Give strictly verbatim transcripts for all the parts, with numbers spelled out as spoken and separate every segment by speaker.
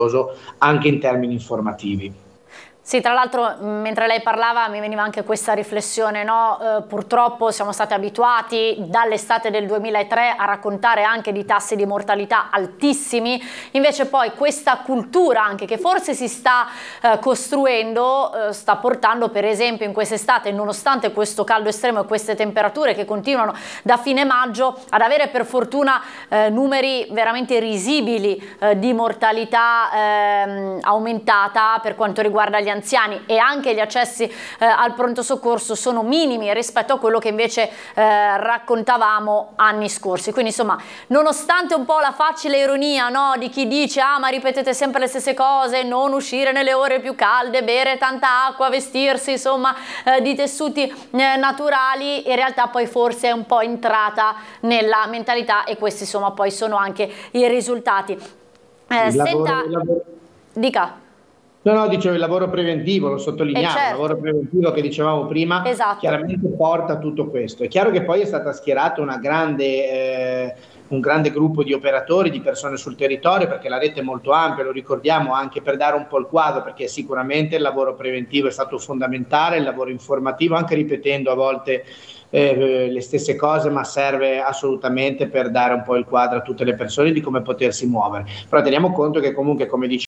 Speaker 1: anche in termini informativi.
Speaker 2: Sì, tra l'altro mentre lei parlava mi veniva anche questa riflessione, no? Eh, purtroppo siamo stati abituati dall'estate del duemilatré a raccontare anche di tassi di mortalità altissimi, invece poi questa cultura anche che forse si sta eh, costruendo eh, sta portando per esempio in quest'estate, nonostante questo caldo estremo e queste temperature che continuano da fine maggio, ad avere per fortuna eh, numeri veramente risibili eh, di mortalità eh, aumentata per quanto riguarda gli anziani, e anche gli accessi eh, al pronto soccorso sono minimi rispetto a quello che invece eh, raccontavamo anni scorsi. Quindi insomma, nonostante un po' la facile ironia, no, di chi dice ah ma ripetete sempre le stesse cose, non uscire nelle ore più calde, bere tanta acqua, vestirsi insomma eh, di tessuti eh, naturali, in realtà poi forse è un po' entrata nella mentalità, e questi insomma poi sono anche i risultati. Eh,
Speaker 1: il lavoro,
Speaker 2: senta,
Speaker 1: il lavoro.
Speaker 2: dica.
Speaker 1: No, no, dicevo il lavoro preventivo, lo sottolineiamo, eh certo. Il lavoro preventivo che dicevamo prima, esatto. Chiaramente porta a tutto questo. È chiaro che poi è stata schierata una grande, eh, un grande gruppo di operatori, di persone sul territorio, perché la rete è molto ampia, lo ricordiamo anche per dare un po' il quadro, perché sicuramente il lavoro preventivo è stato fondamentale, il lavoro informativo, anche ripetendo a volte eh, le stesse cose, ma serve assolutamente per dare un po' il quadro a tutte le persone di come potersi muovere. Però teniamo conto che comunque, come dicevo,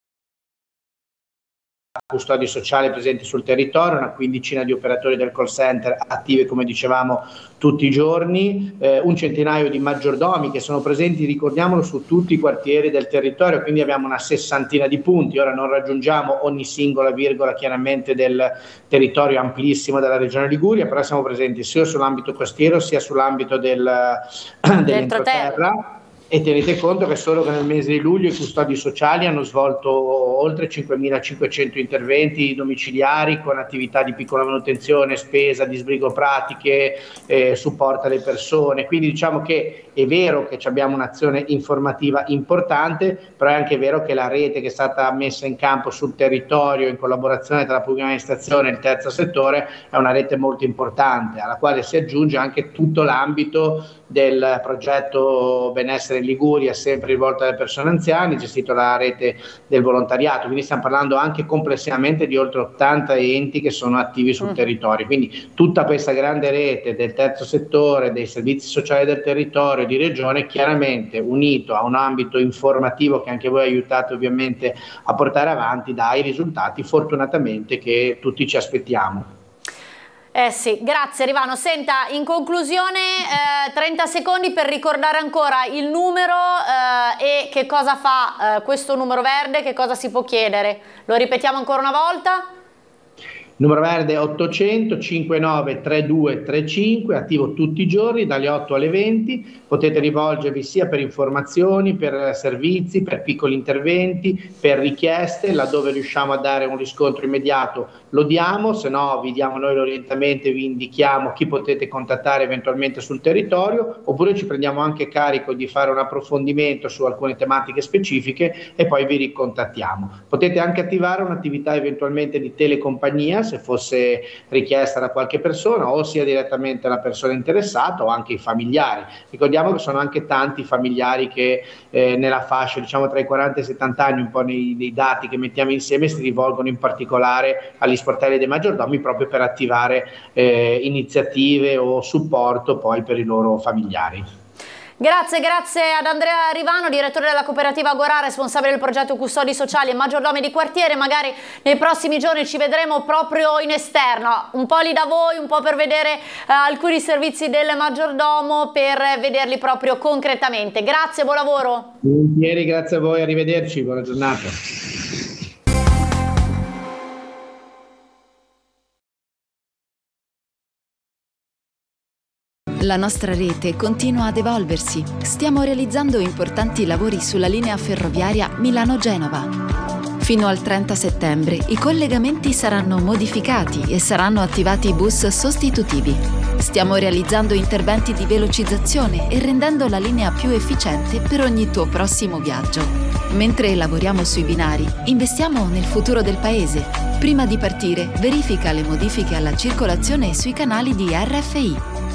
Speaker 1: custodi sociali presenti sul territorio, una quindicina di operatori del call center attivi come dicevamo tutti i giorni, eh, un centinaio di maggiordomi che sono presenti, ricordiamolo, su tutti i quartieri del territorio, quindi abbiamo una sessantina di punti. Ora non raggiungiamo ogni singola virgola chiaramente del territorio amplissimo della regione Liguria, però siamo presenti sia sull'ambito costiero sia sull'ambito del, dell'entroterra. E tenete conto che solo che nel mese di luglio i custodi sociali hanno svolto oltre cinquemilacinquecento interventi domiciliari con attività di piccola manutenzione, spesa, disbrigo pratiche, eh, supporto alle persone. Quindi diciamo che è vero che abbiamo un'azione informativa importante, però è anche vero che la rete che è stata messa in campo sul territorio in collaborazione tra la pubblica amministrazione e il terzo settore è una rete molto importante, alla quale si aggiunge anche tutto l'ambito del progetto Benessere in Liguria, sempre rivolto alle persone anziane, gestito dalla rete del volontariato, quindi stiamo parlando anche complessivamente di oltre ottanta enti che sono attivi sul mm. territorio, quindi tutta questa grande rete del terzo settore, dei servizi sociali del territorio, di regione, chiaramente unito a un ambito informativo che anche voi aiutate ovviamente a portare avanti, dà i risultati fortunatamente che tutti ci aspettiamo.
Speaker 2: Eh sì, grazie Rivano. Senta, in conclusione eh, trenta secondi per ricordare ancora il numero eh, e che cosa fa eh, questo numero verde, che cosa si può chiedere. Lo ripetiamo ancora una volta?
Speaker 1: Numero verde ottocento cinquantanove trentadue trentacinque, attivo tutti i giorni dalle otto alle venti, potete rivolgervi sia per informazioni, per servizi, per piccoli interventi, per richieste, laddove riusciamo a dare un riscontro immediato lo diamo, se no vi diamo noi l'orientamento e vi indichiamo chi potete contattare eventualmente sul territorio, oppure ci prendiamo anche carico di fare un approfondimento su alcune tematiche specifiche e poi vi ricontattiamo. Potete anche attivare un'attività eventualmente di telecompagnia se fosse richiesta da qualche persona, o sia direttamente la persona interessata o anche i familiari. Ricordiamo che sono anche tanti familiari che eh, nella fascia diciamo tra i quaranta e i settanta anni, un po' nei, nei dati che mettiamo insieme, si rivolgono in particolare agli sportelli dei maggiordomi proprio per attivare eh, iniziative o supporto poi per i loro familiari.
Speaker 2: Grazie, grazie ad Andrea Rivano, direttore della cooperativa Agorà, responsabile del progetto Custodi Sociali e Maggiordomi di Quartiere. Magari nei prossimi giorni ci vedremo proprio in esterno, un po' lì da voi, un po' per vedere eh, alcuni servizi del maggiordomo, per vederli proprio concretamente. Grazie, buon lavoro.
Speaker 1: Volentieri, grazie a voi, arrivederci, buona giornata.
Speaker 3: La nostra rete continua ad evolversi. Stiamo realizzando importanti lavori sulla linea ferroviaria Milano-Genova. Fino al trenta settembre i collegamenti saranno modificati e saranno attivati bus sostitutivi. Stiamo realizzando interventi di velocizzazione e rendendo la linea più efficiente per ogni tuo prossimo viaggio. Mentre lavoriamo sui binari, investiamo nel futuro del paese. Prima di partire, verifica le modifiche alla circolazione sui canali di R F I.